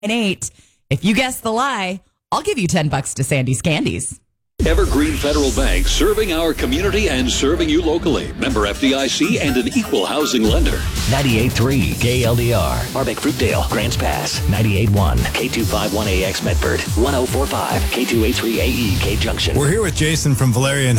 8. If you guess the lie, I'll give you $10 to Sandy's Candies. Evergreen Federal Bank, serving our community and serving you locally. Member FDIC and an equal housing lender. 98.3 KLDR. Arbeck Fruitdale, Grants Pass. 98.1 K251AX Medford. 104.5 K283AE K Junction. We're here with Jason from Valerian